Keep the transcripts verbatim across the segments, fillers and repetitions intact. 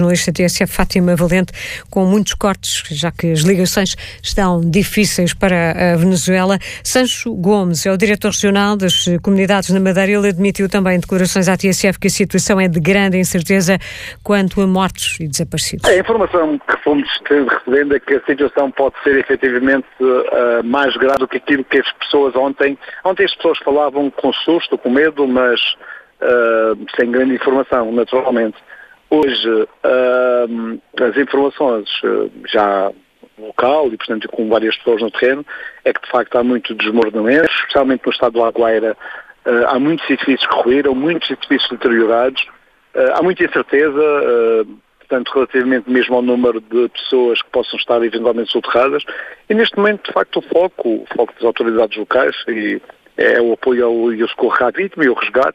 jornalista T S F Fátima Valente, com muitos cortes, já que as ligações estão difíceis para a Venezuela. Sancho Gomes é o diretor regional das comunidades na Madeira. Ele admitiu também em declarações à T S F que a situação é de grande incerteza quanto a mortos e desaparecidos. A informação que fomos recebendo é que a situação pode ser efetivamente uh, mais grave do que aquilo que as pessoas ontem... Ontem as pessoas falavam com susto, com medo, mas uh, sem grande informação, naturalmente. Hoje, uh, as informações uh, já local e, portanto, com várias pessoas no terreno, é que, de facto, há muito desmoronamento, especialmente no estado do Lagoeira. Uh, há muitos edifícios que ruíram, muitos edifícios deteriorados. Uh, há muita incerteza, uh, portanto, relativamente mesmo ao número de pessoas que possam estar eventualmente soterradas. E, neste momento, de facto, o foco, o foco das autoridades locais e é o apoio ao, e o socorro à vítima e o resgate.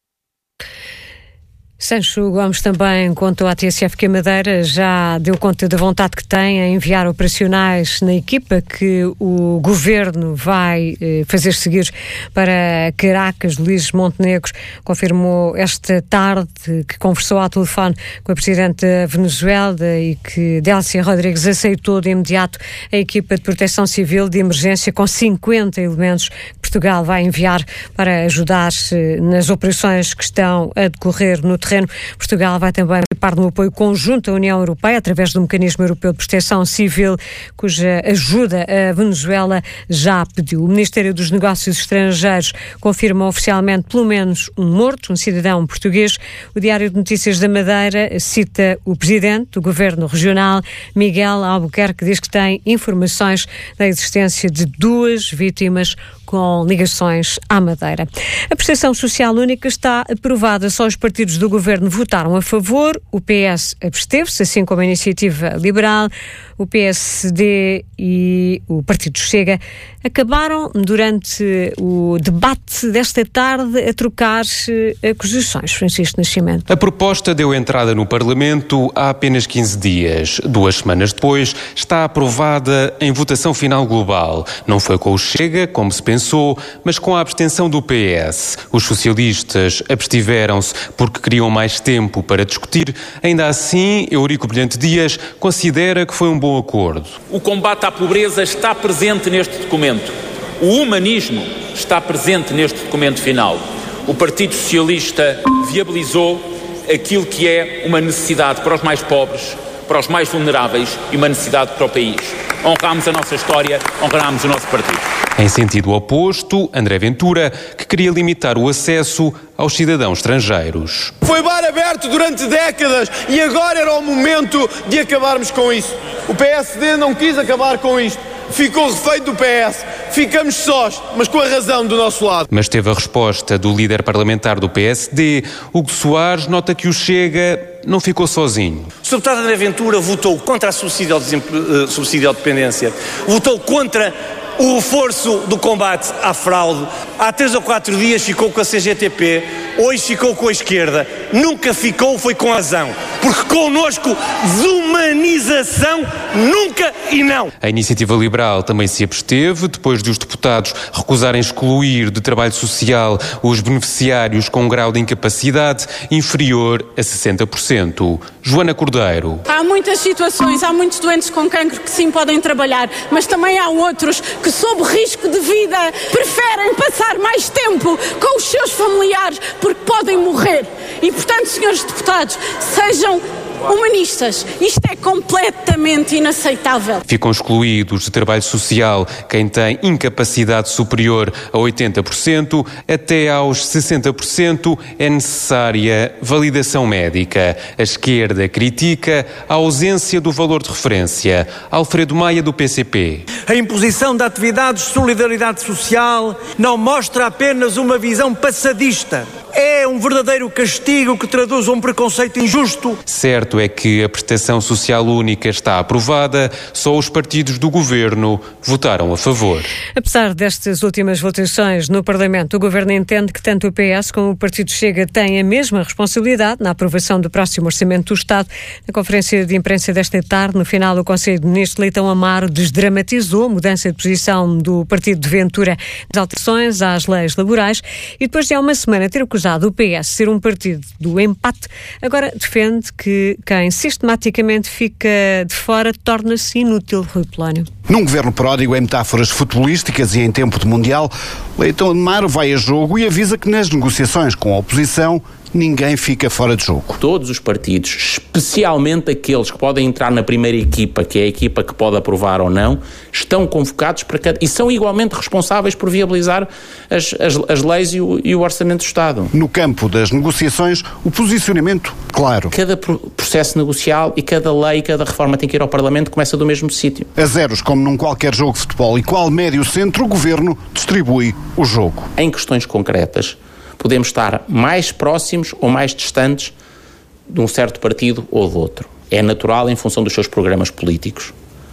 Sancho Gomes também contou à T S F que a Madeira já deu conta da vontade que tem em enviar operacionais na equipa que o Governo vai eh, fazer seguir para Caracas. Luís Montenegro confirmou esta tarde que conversou ao telefone com a Presidente da Venezuela e que Délcia Rodrigues aceitou de imediato a equipa de proteção civil de emergência com cinquenta elementos que Portugal vai enviar para ajudar eh, nas operações que estão a decorrer no terreno. Portugal vai também participar no apoio conjunto à União Europeia através do Mecanismo Europeu de Proteção Civil, cuja ajuda a Venezuela já pediu. O Ministério dos Negócios Estrangeiros confirma oficialmente pelo menos um morto, um cidadão português. O Diário de Notícias da Madeira cita o Presidente do Governo Regional, Miguel Albuquerque, que diz que tem informações da existência de duas vítimas com ligações à Madeira. A prestação social única está aprovada. Só os partidos do Governo votaram a favor. O P S absteve-se, assim como a Iniciativa Liberal. O P S D e o Partido Chega acabaram, durante o debate desta tarde, a trocar acusações. Francisco Nascimento. A proposta deu entrada no Parlamento há apenas quinze dias. Duas semanas depois, está aprovada em votação final global. Não foi com o Chega, como se pensou, mas com a abstenção do P S. Os socialistas abstiveram-se porque queriam mais tempo para discutir. Ainda assim, Eurico Brilhante Dias considera que foi um bom acordo. O combate à pobreza está presente neste documento. O humanismo está presente neste documento final. O Partido Socialista viabilizou aquilo que é uma necessidade para os mais pobres, para os mais vulneráveis e uma necessidade para o país. Honramos a nossa história, honramos o nosso partido. Em sentido oposto, André Ventura, que queria limitar o acesso aos cidadãos estrangeiros. Foi bar aberto durante décadas e agora era o momento de acabarmos com isso. O P S D não quis acabar com isto. Ficou refém do P S. Ficamos sós, mas com a razão do nosso lado. Mas teve a resposta do líder parlamentar do P S D. Hugo Soares nota que o Chega não ficou sozinho. O senhor deputado André Ventura votou contra a subsídio, ao desempre... subsídio à dependência, votou contra o reforço do combate à fraude. Há três ou quatro dias ficou com a C G T P, hoje ficou com a esquerda. Nunca ficou, foi com a razão. Porque connosco, desumanização, nunca e não. A Iniciativa Liberal também se absteve, depois de os deputados recusarem excluir de trabalho social os beneficiários com um grau de incapacidade inferior a sessenta por cento. Joana Cordeiro. Há muitas situações, há muitos doentes com cancro que sim podem trabalhar, mas também há outros que, sob risco de vida, preferem passar mais tempo com os seus familiares porque podem morrer. E, portanto, senhores deputados, sejam humanistas. Isto é completamente inaceitável. Ficam excluídos de trabalho social quem tem incapacidade superior a oitenta por cento. Até aos sessenta por cento é necessária validação médica. A esquerda critica a ausência do valor de referência. Alfredo Maia, do P C P. A imposição de atividades de solidariedade social não mostra apenas uma visão passadista. É um verdadeiro castigo que traduz um preconceito injusto. Certo é que a prestação social única está aprovada, só os partidos do Governo votaram a favor. Apesar destas últimas votações no Parlamento, o Governo entende que tanto o P S como o Partido Chega têm a mesma responsabilidade na aprovação do próximo Orçamento do Estado. Na conferência de imprensa desta tarde, no final, o Conselho de Ministros, Leitão Amaro desdramatizou a mudança de posição do Partido de Ventura das alterações às leis laborais e depois de há uma semana ter acusado acusado o P S de ser um partido do empate, agora defende que quem sistematicamente fica de fora torna-se inútil, Rui Polónio. Num governo pródigo em metáforas futebolísticas e em tempo de Mundial, Leitão Amaro vai a jogo e avisa que nas negociações com a oposição ninguém fica fora de jogo. Todos os partidos, especialmente aqueles que podem entrar na primeira equipa, que é a equipa que pode aprovar ou não, estão convocados para cada... e são igualmente responsáveis por viabilizar as, as, as leis e o, e o orçamento do Estado. No campo das negociações, o posicionamento claro. Cada processo negocial e cada lei, cada reforma tem que ir ao Parlamento, começa do mesmo sítio. A zeros, como num qualquer jogo de futebol, e qual médio centro, o Governo distribui o jogo. Em questões concretas, podemos estar mais próximos ou mais distantes de um certo partido ou de outro. É natural em função dos seus programas políticos.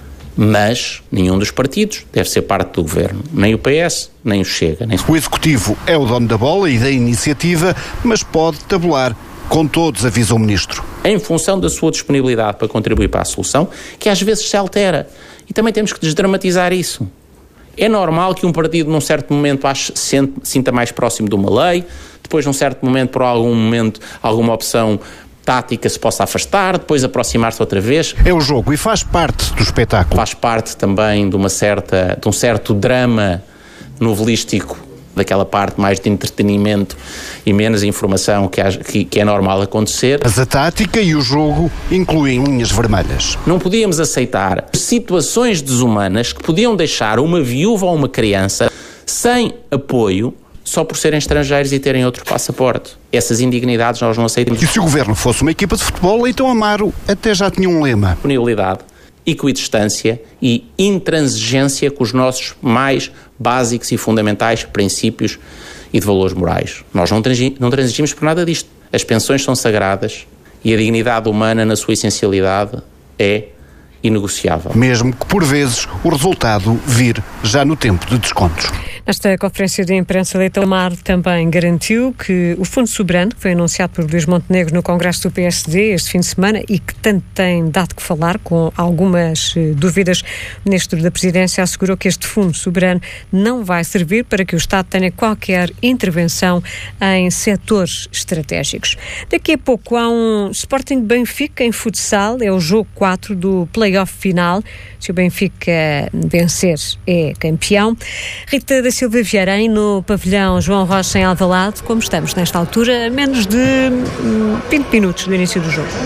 Mas nenhum dos partidos deve ser parte do governo. Nem o P S, nem o Chega. Nem... O Executivo é o dono da bola e da iniciativa, mas pode tabular com todos, avisa o Ministro. Em função da sua disponibilidade para contribuir para a solução, que às vezes se altera. E também temos que desdramatizar isso. É normal que um partido, num certo momento, ache, sinta mais próximo de uma lei, depois, num certo momento, por algum momento, alguma opção tática se possa afastar, depois aproximar-se outra vez. É o jogo e faz parte do espetáculo. Faz parte também de, uma certa, de um certo drama novelístico, daquela parte mais de entretenimento e menos informação que, que, que é normal acontecer. Mas a tática e o jogo incluem linhas vermelhas. Não podíamos aceitar situações desumanas que podiam deixar uma viúva ou uma criança sem apoio só por serem estrangeiros e terem outro passaporte. Essas indignidades nós não aceitamos. E se o governo fosse uma equipa de futebol, então Amaro até já tinha um lema. Disponibilidade, equidistância e intransigência com os nossos mais básicos e fundamentais princípios e de valores morais. Nós não, transi- não transigimos por nada disto. As pensões são sagradas e a dignidade humana na sua essencialidade é inegociável. Mesmo que, por vezes, o resultado vir já no tempo de descontos. Nesta conferência de imprensa, Leitão Amaro também garantiu que o Fundo Soberano, que foi anunciado por Luís Montenegro no Congresso do P S D este fim de semana e que tanto tem dado que falar, com algumas eh, dúvidas, o Ministro da Presidência assegurou que este Fundo Soberano não vai servir para que o Estado tenha qualquer intervenção em setores estratégicos. Daqui a pouco há um Sporting Benfica em futsal, é o jogo quatro do play-off final. Se o Benfica vencer, é campeão. Rita da Silva Vieira, no pavilhão João Rocha em Alvalade, como estamos nesta altura, a menos de vinte minutos do início do jogo.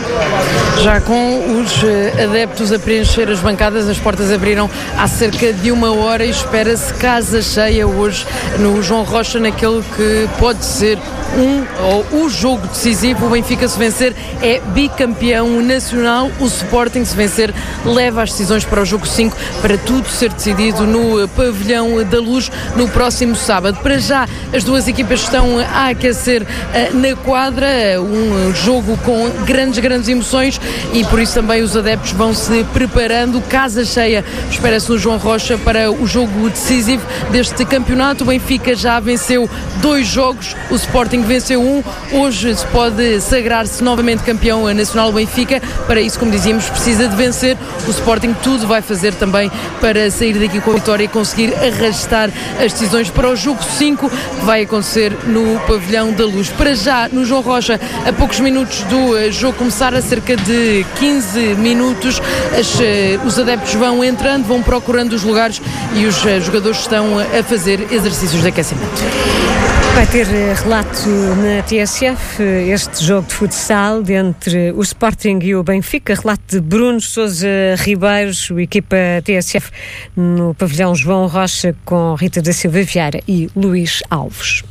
Já com os adeptos a preencher as bancadas, as portas abriram há cerca de uma hora e espera-se casa cheia hoje no João Rocha, naquele que pode ser um ou o jogo decisivo. O Benfica, se vencer, é bicampeão nacional. O Sporting, se vencer, leva as decisões para o jogo cinco, para tudo ser decidido no pavilhão da Luz no próximo sábado. Para já, as duas equipas estão a aquecer uh, na quadra, um jogo com grandes, grandes emoções, e por isso também os adeptos vão se preparando. Casa cheia espera-se no João Rocha para o jogo decisivo deste campeonato. O Benfica já venceu dois jogos, o Sporting venceu um. Hoje se pode sagrar-se novamente campeão nacional. O Benfica, para isso, como dizíamos, precisa de vencer. O Sporting tudo vai fazer também para sair daqui com a vitória e conseguir arrastar as decisões para o jogo cinco, que vai acontecer no pavilhão da Luz. Para já, no João Rocha, a poucos minutos do jogo começar, a cerca de quinze minutos, as, os adeptos vão entrando, vão procurando os lugares e os jogadores estão a fazer exercícios de aquecimento. Vai ter relato na T S F este jogo de futsal entre o Sporting e o Benfica, relato de Bruno Sousa Ribeiros, o equipa T S F no pavilhão João Rocha, com Rita da Silva Vieira e Luís Alves.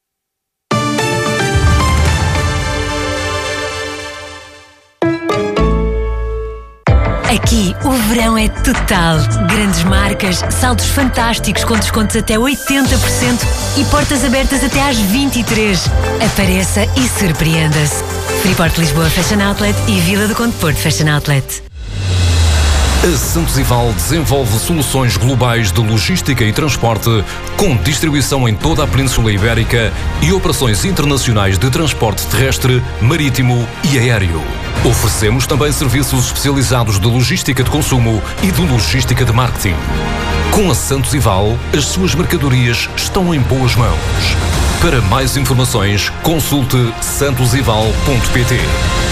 Aqui o verão é total. Grandes marcas, saldos fantásticos com descontos até oitenta por cento e portas abertas até às vinte e três. Apareça e surpreenda-se. Freeport Lisboa Fashion Outlet e Vila do Conde Porto Fashion Outlet. A Santos e Val desenvolve soluções globais de logística e transporte, com distribuição em toda a Península Ibérica e operações internacionais de transporte terrestre, marítimo e aéreo. Oferecemos também serviços especializados de logística de consumo e de logística de marketing. Com a Santos e Val, as suas mercadorias estão em boas mãos. Para mais informações, consulte santosival ponto pt.